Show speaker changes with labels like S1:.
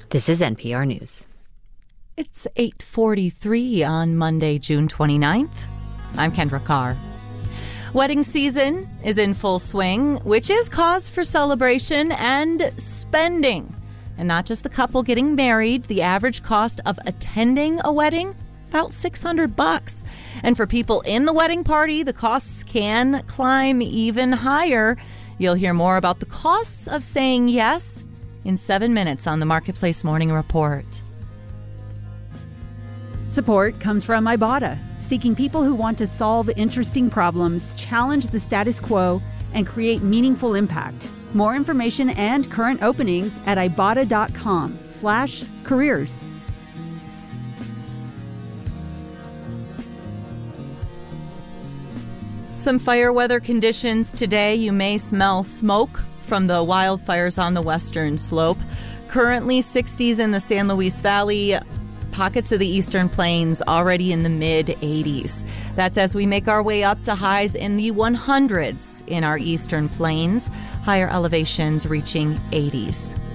S1: This is NPR News.
S2: It's 8:43 on Monday, June 29th. I'm Kendra Carr. Wedding season is in full swing, which is cause for celebration and spending. And not just the couple getting married. The average cost of attending a wedding, about $600. And for people in the wedding party, the costs can climb even higher. You'll hear more about the costs of saying yes in 7 minutes on the Marketplace Morning Report.
S3: Support comes from Ibotta, seeking people who want to solve interesting problems, challenge the status quo, and create meaningful impact. More information and current openings at ibotta.com/careers.
S2: Some fire weather conditions today. You may smell smoke from the wildfires on the western slope. Currently 60s in the San Luis Valley, pockets of the eastern plains already in the mid-80s. That's as we make our way up to highs in the 100s in our eastern plains, higher elevations reaching 80s.